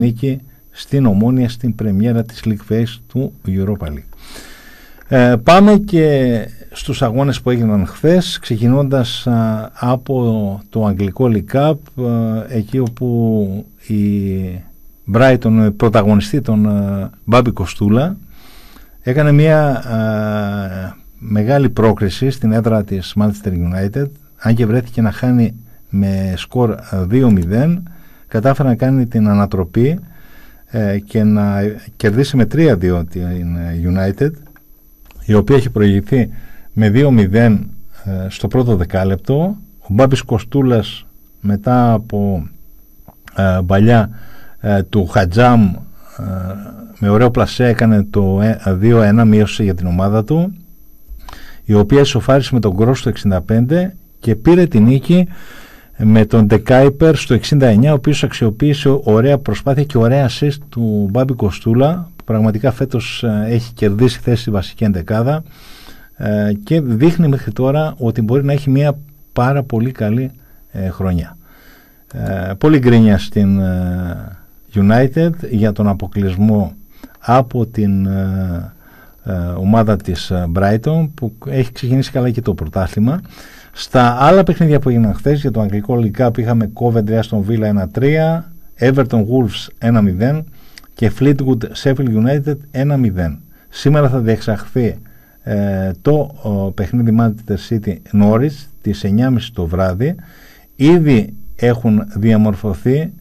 νίκη στην Ομόνοια στην πρεμιέρα της League Phase του Europa League. Πάμε και στους αγώνες που έγιναν χθες, ξεκινώντας από το αγγλικό League Cup, εκεί όπου η Brighton, πρωταγωνιστή τον Μπάμπη Κοστούλα, έκανε μια μεγάλη πρόκριση στην έδρα της Manchester United, αν και βρέθηκε να χάνει με σκορ 2-0, κατάφερε να κάνει την ανατροπή και να κερδίσει με 3-2 την United, η οποία έχει προηγηθεί με 2-0 στο πρώτο δεκάλεπτο. Ο Μπάμπης Κοστούλας, μετά από παλιά του Χατζάμ, με ωραίο πλασέ έκανε το 2-1, μείωση για την ομάδα του, η οποία ισοφάρισε με τον Γκρός στο 65 και πήρε την νίκη με τον Ντεκάιπερ στο 69, ο οποίος αξιοποίησε ωραία προσπάθεια και ωραία assist του Μπάμπη Κοστούλα, που πραγματικά φέτος έχει κερδίσει θέση στη βασική εντεκάδα και δείχνει μέχρι τώρα ότι μπορεί να έχει μια πάρα πολύ καλή χρονιά. Πολύ γκρίνια στην United για τον αποκλεισμό από την ομάδα της Brighton, που έχει ξεκινήσει καλά και το πρωτάθλημα. Στα άλλα παιχνίδια που έγιναν χθες για το αγγλικό League Cup είχαμε Coventry Aston Villa 1-3, Everton Wolves 1-0 και Fleetwood Sheffield United 1-0. Σήμερα θα διεξαχθεί το παιχνίδι Manchester City Norwich τις 9.30 το βράδυ. Ήδη έχουν διαμορφωθεί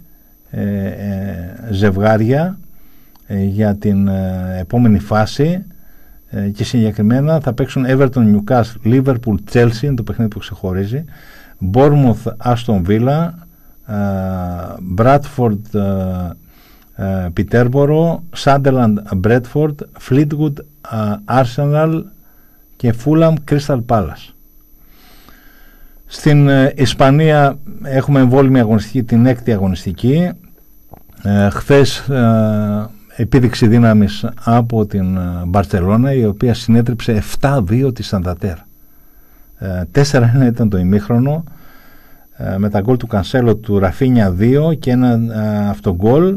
ζευγάρια για την επόμενη φάση και συγκεκριμένα θα παίξουν Everton Newcastle, Liverpool Chelsea, είναι το παιχνίδι που ξεχωρίζει, Bournemouth Aston Villa, Bradford Peterborough, Sunderland Bradford, Fleetwood Arsenal και Fulham Crystal Palace. Στην Ισπανία έχουμε εμβόλυμη αγωνιστική, την 6η αγωνιστική. Χθες επίδειξη δύναμης από την Μπαρτσελώνα, η οποία συνέτριψε 7-2 τη Σανταντέρ. 4-1 ήταν το ημίχρονο, με τα γκολ του Κανσέλο, του Ραφίνια 2 και ένα αυτογκολ.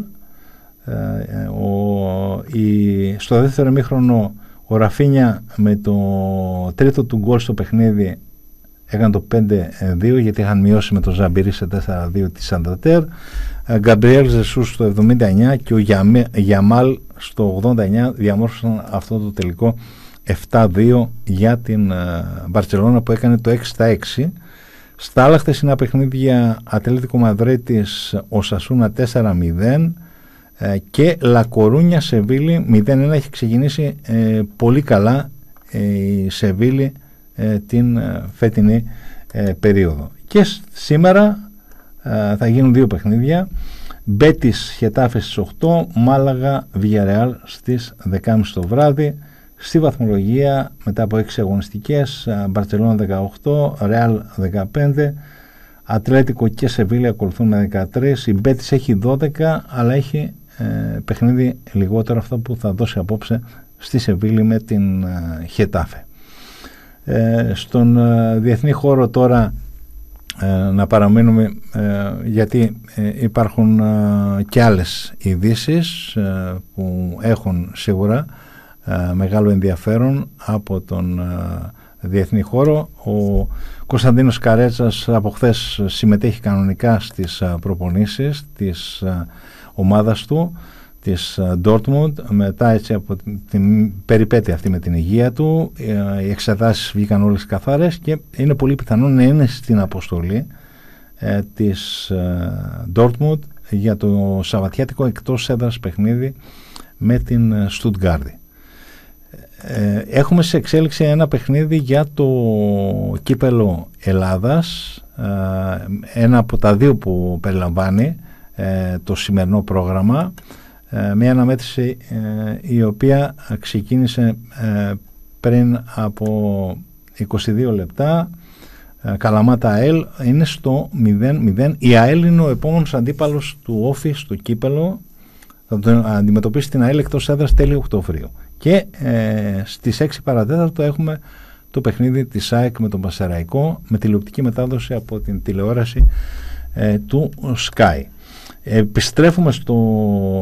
Στο δεύτερο ημίχρονο ο Ραφίνια με το τρίτο του γκολ στο παιχνίδι έκανε το 5-2, γιατί είχαν μειώσει με τον Ζαμπίρι σε 4-2 τη Σανταντέρ. Γκαμπριέλ Ζεσούς στο 79 και ο Γιαμάλ στο 89 διαμόρφωσαν αυτό το τελικό 7-2 για την Μπαρτσελώνα, που έκανε το 6-6. Στα άλλα χθεσινά παιχνίδια, Ατλέτικο Μαδρίτης Οσασούνα 4-0 και Λακορούνια Σεβίλη 0-1. Έχει ξεκινήσει πολύ καλά η Σεβίλη την φετινή περίοδο. Και σήμερα θα γίνουν δύο παιχνίδια, Μπέτις Χετάφε στις 8, Μάλαγα Βιγιαρεάλ στις 10.30 το βράδυ. Στη βαθμολογία, μετά από 6 αγωνιστικές, Μπαρτσελώνα 18, Ρεάλ 15, Ατλέτικο και Σεβίλη ακολουθούν με 13. Η Μπέτις έχει 12, αλλά έχει παιχνίδι λιγότερο, αυτό που θα δώσει απόψε στη Σεβίλη με την Χετάφε. Στον διεθνή χώρο τώρα να παραμείνουμε, γιατί υπάρχουν και άλλες ειδήσεις που έχουν σίγουρα μεγάλο ενδιαφέρον από τον διεθνή χώρο. Ο Κωνσταντίνος Καρέτσας από χθες συμμετέχει κανονικά στις προπονήσεις της ομάδας του, της Dortmund, μετά έτσι από την περιπέτεια αυτή με την υγεία του. Οι εξετάσεις βγήκαν όλες καθαρές και είναι πολύ πιθανό να είναι στην αποστολή της Dortmund για το σαββατιάτικο εκτός έδρας παιχνίδι με την Στουτγκάρδη. Έχουμε σε εξέλιξη ένα παιχνίδι για το κύπελο Ελλάδας, ένα από τα δύο που περιλαμβάνει το σημερινό πρόγραμμα, μια αναμέτρηση η οποία ξεκίνησε πριν από 22 λεπτά. Καλαμάτα ΑΕΛ είναι στο 0-0. Η ΑΕΛ είναι ο επόμενος αντίπαλος του Όφη στο κύπελο. Θα τον αντιμετωπίσει την ΑΕΛ εκτός έδρας τέλη Οκτωβρίου. Και στις 6 παρατέταρτο έχουμε το παιχνίδι της ΑΕΚ με τον Πασεραϊκό, με τηλεοπτική μετάδοση από την τηλεόραση του Sky. Επιστρέφουμε στο